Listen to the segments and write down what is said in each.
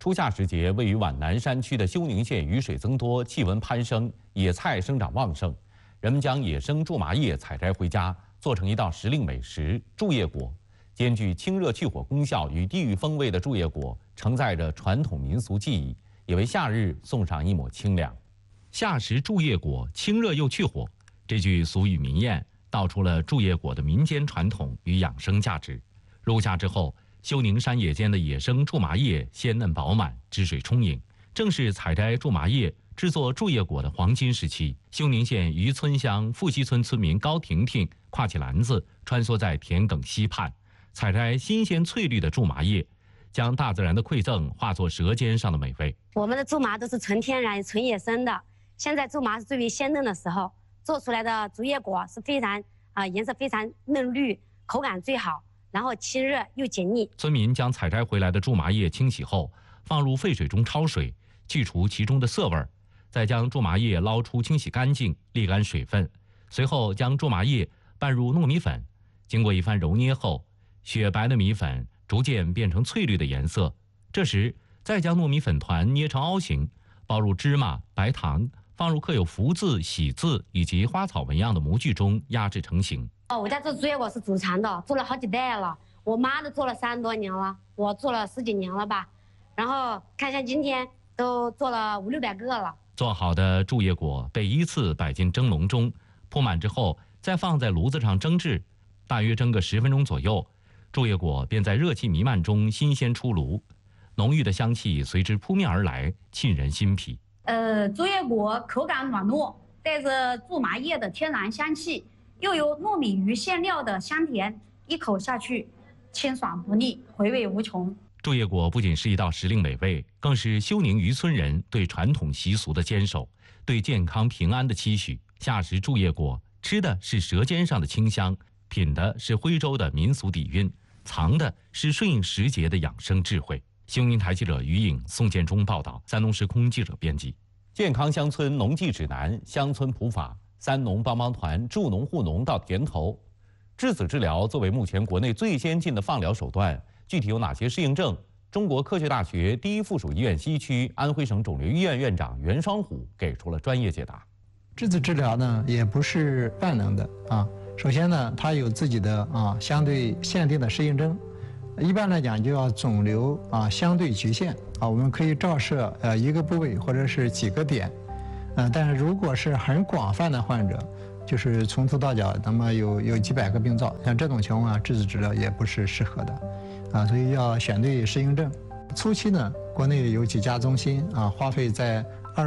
初夏时节，位于皖南山区的休宁县雨水增多，气温攀升，野菜生长旺盛。人们将野生苎麻叶采摘回家，做成一道时令美食——苎叶果。兼具清热去火功效与地域风味的苎叶果，承载着传统民俗技艺，也为夏日送上一抹清凉。夏食苎叶果，清热又去火。这句俗语民谚道出了苎叶果的民间传统与养生价值。入夏之后，休宁山野间的野生苎麻叶鲜嫩饱满，汁水充盈，正是采摘苎麻叶制作苎叶果的黄金时期。休宁县渔村乡富溪村村民高婷婷挎起篮子，穿梭在田埂溪畔，采摘新鲜翠绿的苎麻叶，将大自然的馈赠化作舌尖上的美味。 我们的苎麻都是纯天然、纯野生的，现在苎麻是最为鲜嫩的时候，做出来的苎叶果是非常颜色非常嫩绿，口感最好，然后清热又解腻。 村民将采摘回来的苎麻叶清洗后，放入沸水中焯水，去除其中的涩味儿，再将苎麻叶捞出清洗干净，沥干水分，随后将苎麻叶拌入糯米粉，经过一番揉捏后，雪白的米粉逐渐变成翠绿的颜色。这时，再将糯米粉团捏成凹形，包入芝麻、白糖，放入刻有福字、喜字以及花草纹样的模具中压制成型。 我家做苎叶果是祖传的，做了好几代了。我妈都做了30多年了，我做了10几年了吧。然后看像今天都做了500、600个了。 做好的苎叶果被依次摆进蒸笼中，铺满之后再放在炉子上蒸制，大约蒸个10分钟左右，苎叶果便在热气弥漫中新鲜出炉，浓郁的香气随之扑面而来，沁人心脾。 苎叶果口感软糯，带着苎麻叶的天然香气，又有糯米鱼馅料的香甜，一口下去，清爽不腻，回味无穷。 苎叶果不仅是一道时令美味，更是休宁渔村人对传统习俗的坚守，对健康平安的期许。夏食苎叶果，吃的是舌尖上的清香，品的是徽州的民俗底蕴，藏的是顺应时节的养生智慧。休宁台记者于颖、宋建中报道，山东时空记者编辑。健康乡村农技指南、乡村普法、三农帮帮团助农护农到源头。质子治疗作为目前国内最先进的放疗手段，具体有哪些适应症？中国科学大学第一附属医院西区安徽省肿瘤医院院长袁双虎给出了专业解答。 质子治疗呢，也不是万能的啊。首先呢，它有自己的相对限定的适应症。一般来讲，就要肿瘤相对局限我们可以照射一个部位或者是几个点，但是如果是很广泛的患者，就是从头到脚，那么有几百个病灶，像这种情况质子治疗也不是适合的所以要选对适应症。初期呢，国内有几家中心花费在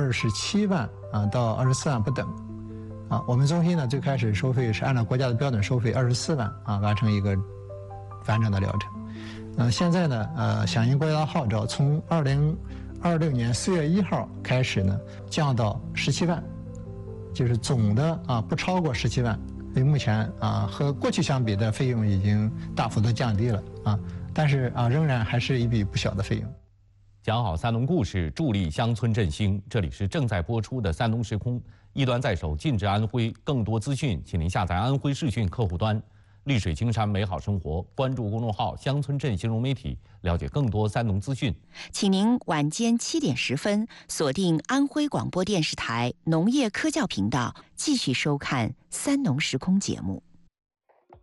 27万到24万不等我们中心呢最开始收费是按照国家的标准收费24万完成一个完整的疗程。现在呢，响应国家的号召，从2026年4月1号开始呢，降到17万，就是总的不超过17万。所以目前和过去相比的费用已经大幅度降低了但是仍然还是一笔不小的费用。 讲好三农故事，助力乡村振兴。这里是正在播出的山东时空，一端在手，尽至安徽。更多资讯，请您下载安徽视讯客户端。丽水青山美好生活，关注公众号乡村振兴融媒体，了解更多三农资讯。 请您晚间7点10分锁定安徽广播电视台农业科教频道，继续收看三农时空节目。